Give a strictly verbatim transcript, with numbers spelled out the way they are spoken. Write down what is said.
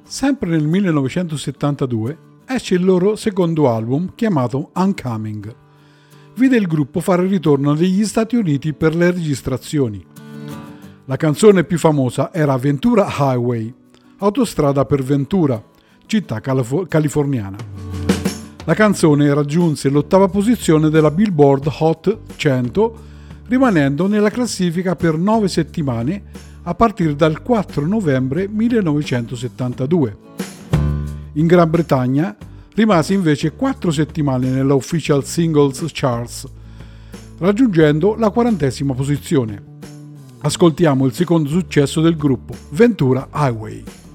Sempre nel millenovecentosettantadue esce il loro secondo album chiamato Uncoming. Vide il gruppo fare ritorno negli Stati Uniti per le registrazioni. La canzone più famosa era Ventura Highway, autostrada per Ventura, città calif- californiana. La canzone raggiunse l'ottava posizione della Billboard Hot cento, rimanendo nella classifica per nove settimane a partire dal quattro novembre millenovecentosettantadue. In Gran Bretagna rimase invece quattro settimane nella Official Singles Charts, raggiungendo la quarantesima posizione. Ascoltiamo il secondo successo del gruppo, Ventura Highway.